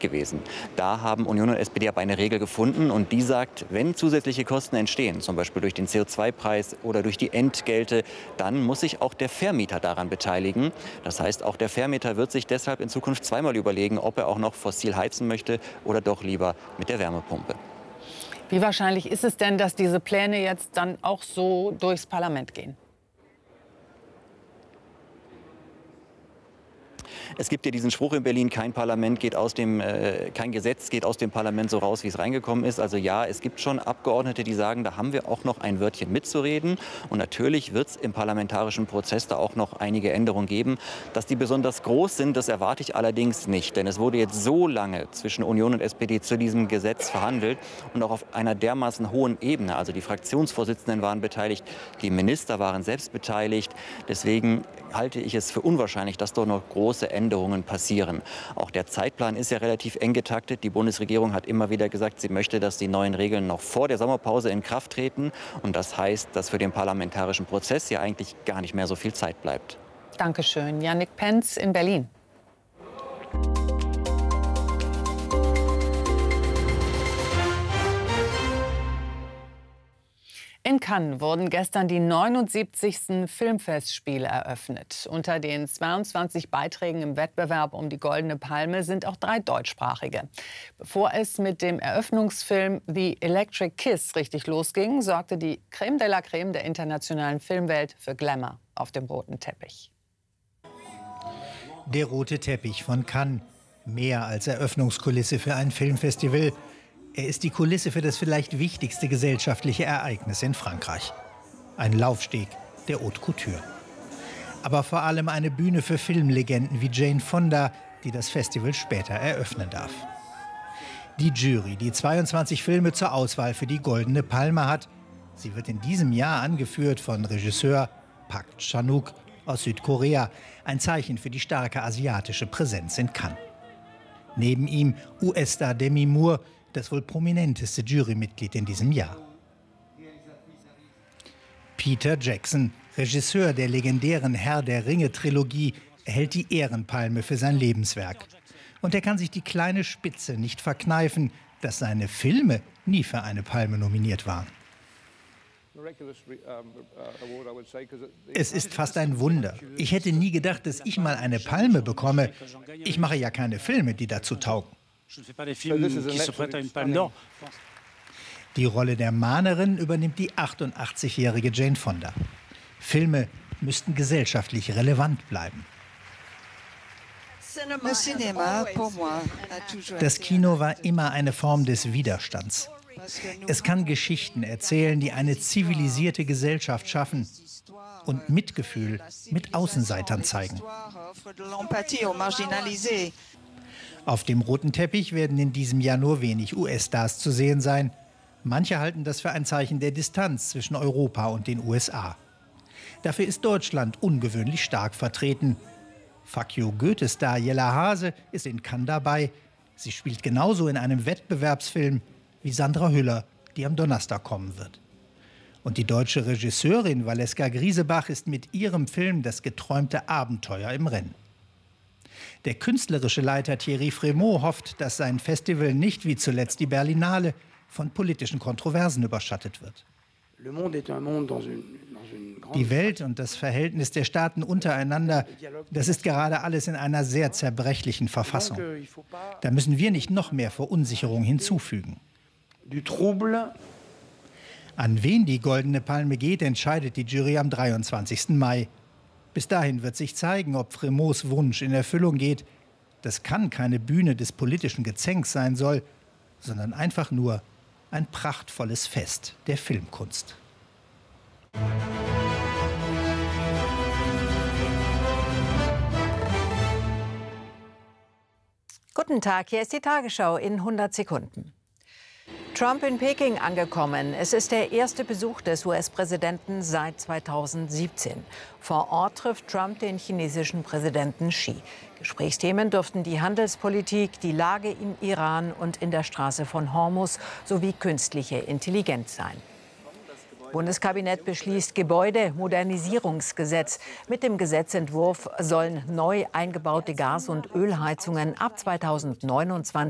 gewesen. Da haben Union und SPD aber eine Regel gefunden und die sagt, wenn zusätzliche Kosten entstehen, zum Beispiel durch den CO2-Preis oder durch die Entgelte, dann muss sich auch der Vermieter daran beteiligen. Das heißt, auch der Vermieter wird sich deshalb in Zukunft zweimal überlegen, ob er auch noch fossil heizen möchte oder doch lieber mit der Wärmepumpe. Wie wahrscheinlich ist es denn, dass diese Pläne jetzt dann auch so durchs Parlament gehen? Es gibt ja diesen Spruch in Berlin, kein Gesetz geht aus dem Parlament so raus, wie es reingekommen ist. Also ja, es gibt schon Abgeordnete, die sagen, da haben wir auch noch ein Wörtchen mitzureden. Und natürlich wird es im parlamentarischen Prozess da auch noch einige Änderungen geben. Dass die besonders groß sind, das erwarte ich allerdings nicht. Denn es wurde jetzt so lange zwischen Union und SPD zu diesem Gesetz verhandelt und auch auf einer dermaßen hohen Ebene. Also die Fraktionsvorsitzenden waren beteiligt, die Minister waren selbst beteiligt. Deswegen halte ich es für unwahrscheinlich, dass dort noch große Änderungen passieren. Auch der Zeitplan ist ja relativ eng getaktet. Die Bundesregierung hat immer wieder gesagt, sie möchte, dass die neuen Regeln noch vor der Sommerpause in Kraft treten. Und das heißt, dass für den parlamentarischen Prozess ja eigentlich gar nicht mehr so viel Zeit bleibt. Dankeschön. Yannick Penz in Berlin. In Cannes wurden gestern die 79. Filmfestspiele eröffnet. Unter den 22 Beiträgen im Wettbewerb um die Goldene Palme sind auch 3 deutschsprachige. Bevor es mit dem Eröffnungsfilm The Electric Kiss richtig losging, sorgte die Creme de la Creme der internationalen Filmwelt für Glamour auf dem roten Teppich. Der rote Teppich von Cannes. Mehr als Eröffnungskulisse für ein Filmfestival. Er ist die Kulisse für das vielleicht wichtigste gesellschaftliche Ereignis in Frankreich. Ein Laufsteg der Haute Couture. Aber vor allem eine Bühne für Filmlegenden wie Jane Fonda, die das Festival später eröffnen darf. Die Jury, die 22 Filme zur Auswahl für die Goldene Palme hat, sie wird in diesem Jahr angeführt von Regisseur Park Chan-wook aus Südkorea. Ein Zeichen für die starke asiatische Präsenz in Cannes. Neben ihm US-Star Demi Moore, das wohl prominenteste Jurymitglied in diesem Jahr. Peter Jackson, Regisseur der legendären Herr der Ringe-Trilogie, erhält die Ehrenpalme für sein Lebenswerk. Und er kann sich die kleine Spitze nicht verkneifen, dass seine Filme nie für eine Palme nominiert waren. Es ist fast ein Wunder. Ich hätte nie gedacht, dass ich mal eine Palme bekomme. Ich mache ja keine Filme, die dazu taugen. Die Rolle der Mahnerin übernimmt die 88-jährige Jane Fonda. Filme müssten gesellschaftlich relevant bleiben. Das Kino war immer eine Form des Widerstands. Es kann Geschichten erzählen, die eine zivilisierte Gesellschaft schaffen und Mitgefühl mit Außenseitern zeigen. Auf dem roten Teppich werden in diesem Jahr nur wenig US-Stars zu sehen sein. Manche halten das für ein Zeichen der Distanz zwischen Europa und den USA. Dafür ist Deutschland ungewöhnlich stark vertreten. Fuck you Goethe-Star Jella Hase ist in Cannes dabei. Sie spielt genauso in einem Wettbewerbsfilm wie Sandra Hüller, die am Donnerstag kommen wird. Und die deutsche Regisseurin Valeska Griesebach ist mit ihrem Film Das geträumte Abenteuer im Rennen. Der künstlerische Leiter Thierry Frémaux hofft, dass sein Festival nicht wie zuletzt die Berlinale von politischen Kontroversen überschattet wird. Die Welt und das Verhältnis der Staaten untereinander, das ist gerade alles in einer sehr zerbrechlichen Verfassung. Da müssen wir nicht noch mehr Verunsicherung hinzufügen. An wen die Goldene Palme geht, entscheidet die Jury am 23. Mai. Bis dahin wird sich zeigen, ob Frémaux' Wunsch in Erfüllung geht. Das kann keine Bühne des politischen Gezänks sein soll, sondern einfach nur ein prachtvolles Fest der Filmkunst. Guten Tag, hier ist die Tagesschau in 100 Sekunden. Trump in Peking angekommen. Es ist der erste Besuch des US-Präsidenten seit 2017. Vor Ort trifft Trump den chinesischen Präsidenten Xi. Gesprächsthemen dürften die Handelspolitik, die Lage im Iran und in der Straße von Hormuz sowie künstliche Intelligenz sein. Bundeskabinett beschließt Gebäudemodernisierungsgesetz. Mit dem Gesetzentwurf sollen neu eingebaute Gas- und Ölheizungen ab 2029